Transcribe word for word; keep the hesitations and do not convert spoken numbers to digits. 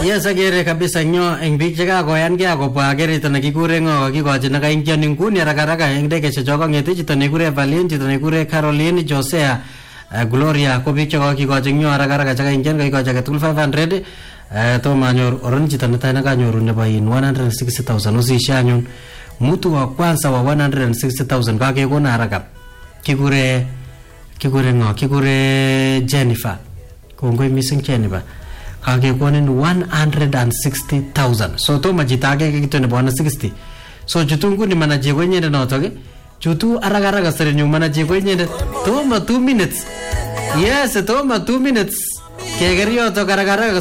Yes, agere kabisa nyo eng biik chekakoyan kea kobwa agerito nekikure ngo kakikochi nakaingiani nguni rakaraka eng dekeshe choko ngete chito nekikure Valiant, chito nekikure Caroline, Josea, uh, Gloria ko biik chekakikochi nyo rakaraka chakaingian kakikochi agetugul five hundred. Uh, to manyor oron chito netai nekanyoru nebo in one hundred sixty thousand usishe anyun mtu wa kwanza wa one hundred sixty thousand kakekona haraka kikure kikure ngo kikure Jennifer. Kongoi missing Jennifer. Kakekonin one hundred sixty thousand. So to majita ake kitu nebo one hundred sixty. So chutu nguni manaje kwenye noto ke chutu araga araga sare nyu manaje kwenye to ma two minutes. Yes, to ma two minutes. Kegerio to garagara